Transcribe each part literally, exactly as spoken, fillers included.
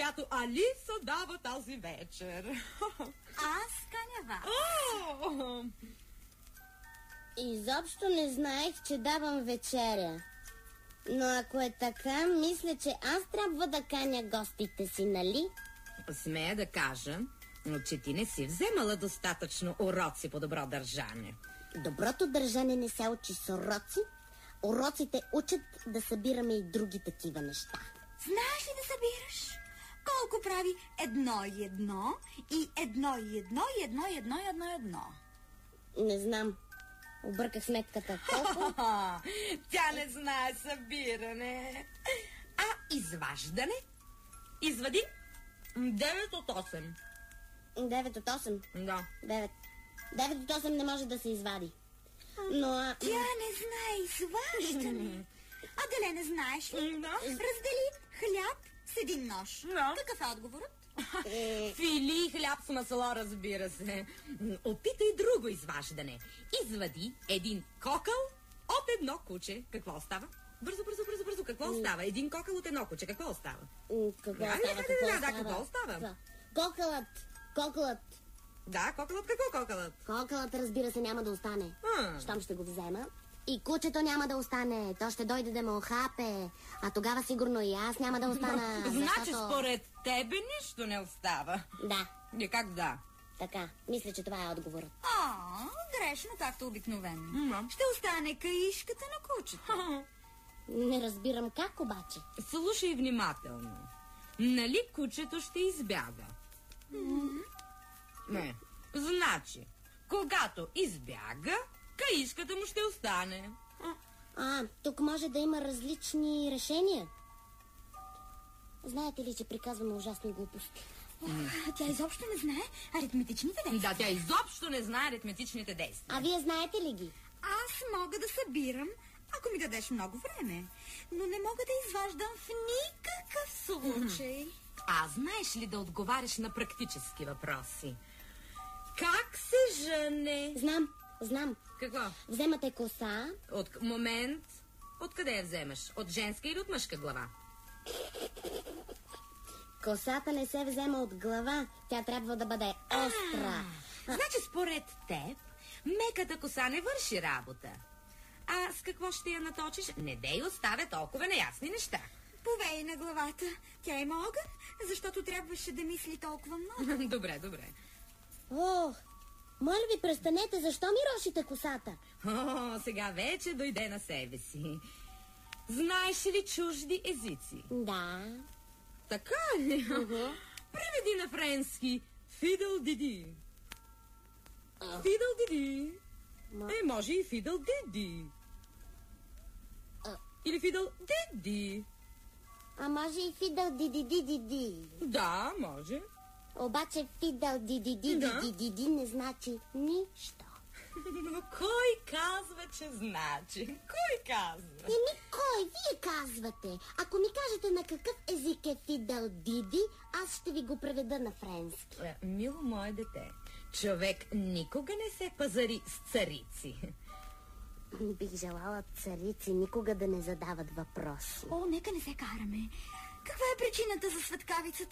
която Алиса дава тази вечер. Аз каня вас. О! Изобщо не знаех, че давам вечеря. Но ако е така, мисля, че аз трябва да каня гостите си, нали? Смея да кажа, че ти не си вземала достатъчно уроци по добро държане. Доброто държане не се учи с уроци. Уроците учат да събираме и други такива неща. Знаеш ли да събираш? Колко прави едно и едно, и едно и едно, и едно и едно, и едно и едно? Не знам. Обърках сметката. Колко? Тя не знае събиране. А изваждане? Извади девет от осем. девет от осем? Да. девет. девет от осем не може да се извади. Но... А... Тя не знае изваждане. А дали не знаеш ли? Да. Раздели хляб с един нож. Да. Какъв е отговорът? Фили хляб с масло, разбира се. Опитай друго изваждане. Извади един кокъл от едно куче. Какво остава? Бързо, бързо, бързо, бързо. Какво остава? Един кокъл от едно куче. Какво остава? Какво Да, остава? да, Какво да, да, остава? какво остава? Кокълът. Кокълът. Да, кокълът. Какво кокълът? Кокълът, разбира се, няма да остане. А. Щом ще го взема. И кучето няма да остане. То ще дойде да ме охапе. А тогава сигурно и аз няма да остана. Значи защото... според тебе нищо не остава. Да, И как да? така. Мисля, че това е отговорът. А, грешно, както обикновено. М-м. Ще остане каишката на кучето. Не разбирам как обаче. Слушай внимателно. Нали кучето ще избяга? Mm-hmm. Не. Значи, когато избяга, каишката му ще остане. А, тук може да има различни решения. Знаете ли, че приказваме ужасни глупости? Ох, тя изобщо не знае аритметичните действия. Да, тя изобщо не знае аритметичните действия. А вие знаете ли ги? Аз мога да събирам, ако ми дадеш много време. Но не мога да изваждам в никакъв случай. А знаеш ли да отговаряш на практически въпроси? Как се жени? Знам, знам. Какво? Вземате коса. От момент. Откъде я вземаш? От женска или от мъжка глава? Косата не се взема от глава. Тя трябва да бъде остра. А, значи според теб, меката коса не върши работа. А с какво ще я наточиш? Не дей оставя толкова неясни неща. Повей на главата. Тя има огън, защото трябваше да мисли толкова много. Добре, добре. О, моля ви, престанете. Защо ми рошите косата? О, сега вече дойде на себе си. Знаеш ли чужди езици? Да. Така ли? Uh-huh. Преведи на френски Фидъл Диди. Uh. Фидъл Диди. Ма... Е, може и Фидъл Диди. Uh. Или Фидъл Диди. А може и фидъл ди-ди-ди-ди-ди. Да, може. Обаче фидъл ди-ди-ди-ди-ди-ди не значи нищо. Но кой казва, че значи? Кой казва? Еми, кой? Вие казвате. Ако ми кажете на какъв език е фидъл диди, аз ще ви го преведа на френски. Е, мило мое дете, човек никога не се пазари с царици. Бих желала царици никога да не задават въпроси. О, нека не се караме. Каква е причината за светкавицата?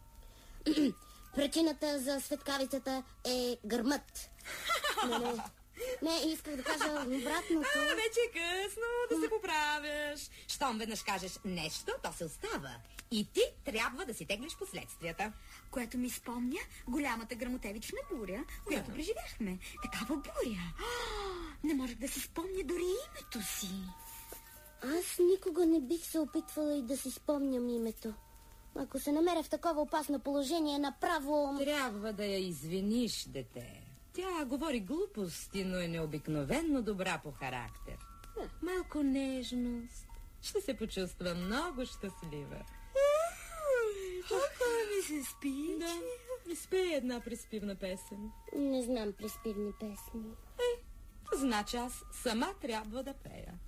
Причината за светкавицата е гърмът. Не, не, не, исках да кажа обратното. А, вече е късно да се поправяш. Щом веднъж кажеш нещо, то се остава. И ти трябва да си теглиш последствията. Което ми спомня голямата грамотевична буря, която преживяхме. Такава буря. Не можех да си спомня дори името си. Аз никога не бих се опитвала и да си спомням името. Ако се намеря в такова опасно положение, направо... Трябва да я извиниш, дете. Тя говори глупости, но е необикновенно добра по характер. Малко нежност. Ще се почувства много щастлива. Толкова ми се спи. Да, изпей една приспивна песен. Не знам приспивни песни. Е, значи аз сама трябва да пея.